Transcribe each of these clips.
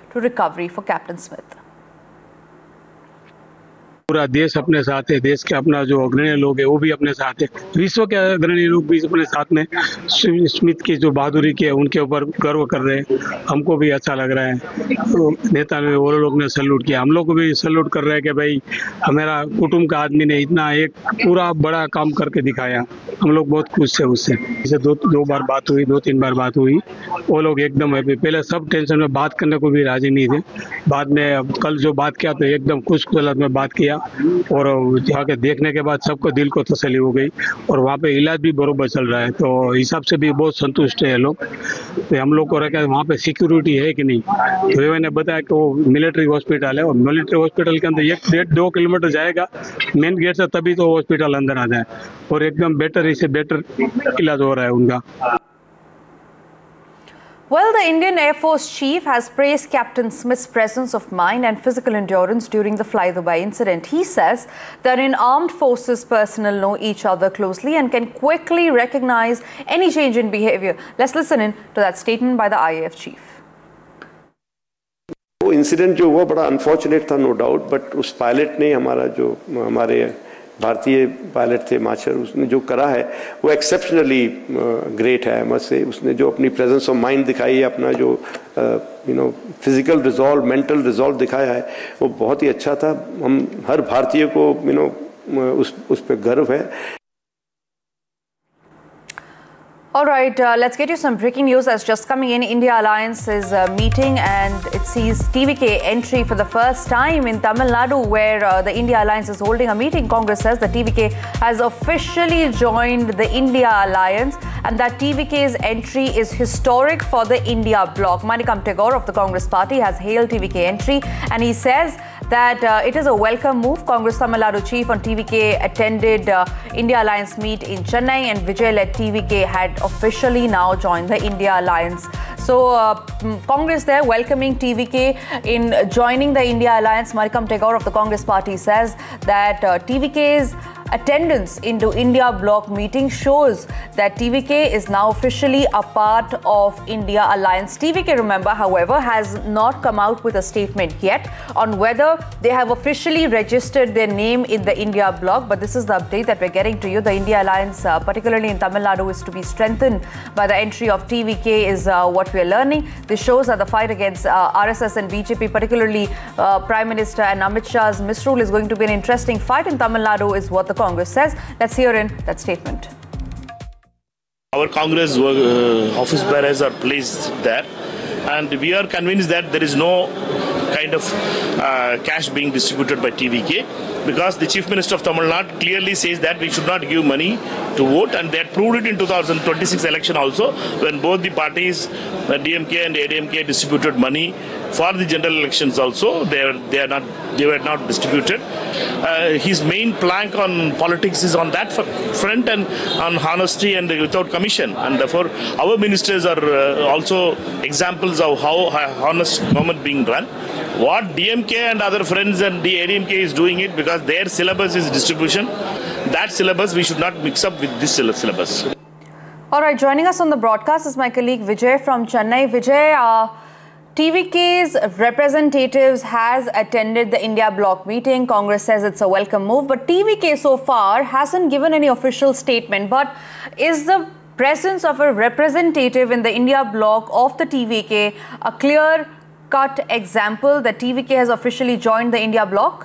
to recovery for Captain Smith. पूरा देश अपने साथ है, देश के अपना जो अग्रणी लोग है वो भी अपने साथ है, विश्व के अग्रणी लोग भी अपने साथ में स्मिथ की जो बहादुरी की है उनके ऊपर गर्व कर रहे हैं। हमको भी अच्छा लग रहा है। तो नेता ने वो लोग ने सैल्यूट किया, हम लोग को भी सैल्यूट कर रहे हैं कि भाई हमारा कुटुंब का आदमी ने इतना एक पूरा बड़ा काम करके दिखाया। हम लोग बहुत खुश थे उससे। जैसे दो बार बात हुई, 2-3 बार बात हुई, वो लोग एकदम हैप्पी। पहले सब टेंशन में बात करने को भी राजी नहीं थे, बाद में कल जो बात किया तो एकदम खुश हालत में बात किया और जाके देखने के बाद सबको दिल को तसल्ली हो गई और वहाँ पे इलाज भी बरोबर चल रहा है। तो हिसाब से भी बहुत संतुष्ट है लोग। तो हम लोग को रखा वहाँ पे सिक्योरिटी है कि नहीं, तो मैंने बताया कि वो मिलिट्री हॉस्पिटल है और मिलिट्री हॉस्पिटल के अंदर 1-1.5-2 किलोमीटर जाएगा मेन गेट से, तभी तो हॉस्पिटल अंदर आ जाए और एकदम बेटर इससे बेटर इलाज हो रहा है उनका। Well, the Indian Air Force Chief has praised Captain Smith's presence of mind and physical endurance during the Fly Dubai incident. He says that in armed forces, personnel know each other closely and can quickly recognize any change in behavior. Let's listen in to that statement by the IAF Chief. वो incident जो हुआ बड़ा unfortunate था, no doubt, but उस pilot ने हमारे भारतीय pilot थे मार्शल, उसने जो करा है वो एक्सेप्शनली ग्रेट है। मत से उसने जो अपनी प्रेजेंस ऑफ माइंड दिखाई है, अपना जो फिजिकल रिजॉल्व, मेंटल रिजॉल्व दिखाया है, वो बहुत ही अच्छा था। हम हर भारतीय को उस पर गर्व है। All right, let's get you some breaking news that's just coming in. India Alliance is meeting and it sees TVK entry for the first time in Tamil Nadu, where the India Alliance is holding a meeting. Congress says that TVK has officially joined the India Alliance and that TVK's entry is historic for the India bloc. Manikam Tagore of the Congress party has hailed TVK entry and he says that it is a welcome move. Congress Tamil Nadu chief on TVK attended India Alliance meet in Chennai and Vijay-led TVK had officially now joined the India Alliance. So Congress there welcoming TVK in joining the India Alliance. Manikam Tagore of the Congress party says that TVK's attendance into India bloc meeting shows that TVK is now officially a part of India Alliance. TVK, remember, however, has not come out with a statement yet on whether they have officially registered their name in the India bloc, but this is the update that we're getting to you. The India Alliance, particularly in Tamil Nadu, is to be strengthened by the entry of TVK is what we're learning. This shows that the fight against RSS and BJP, particularly Prime Minister and Amit Shah's misrule, is going to be an interesting fight in Tamil Nadu, is what the Congress says. Let's hear in that statement. Our Congress office bearers are placed there, and we are convinced that there is no kind of cash being distributed by TVK, because the Chief Minister of Tamil Nadu clearly says that we should not give money to vote, and they had proved it in 2026 election also, when both the parties, DMK and ADMK, distributed money for the general elections also. They were not distributed. His main plank on politics is on that front and on honesty and without commission, and therefore our ministers are also examples of how honest government being run. What DMK and other friends and the ADMK is doing it because their syllabus is distribution. That syllabus we should not mix up with this syllabus. All right, joining us on the broadcast is my colleague Vijay from Chennai. Vijay, TVK's representatives has attended the India bloc meeting. Congress says it's a welcome move, but TVK so far hasn't given any official statement. But is the presence of a representative in the India bloc of the TVK a clear-cut example that TVK has officially joined the India bloc?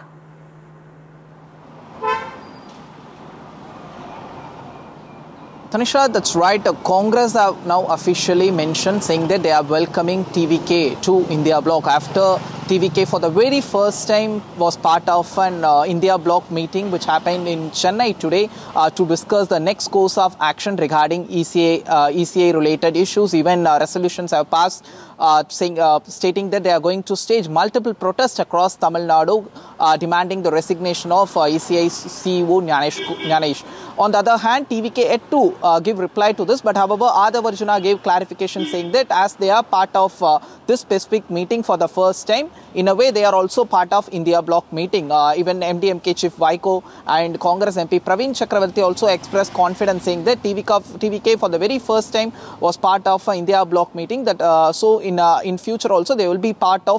Tanisha, that's right. Congress have now officially mentioned, saying that they are welcoming TVK to India bloc after TVK for the very first time was part of an India bloc meeting which happened in Chennai today to discuss the next course of action regarding ECA related issues. Even resolutions have passed stating that they are going to stage multiple protests across Tamil Nadu demanding the resignation of ECA CEO Gyanesh. On the other hand, TVK yet to give reply to this, but however, Adhav Arjuna gave clarification saying that as they are part of this specific meeting for the first time, in a way they are also part of India bloc meeting. Even MDMK Chief Vaiko and Congress MP Praveen Chakravarti also expressed confidence saying that TVK for the very first time was part of India bloc meeting, that so in future also they will be part of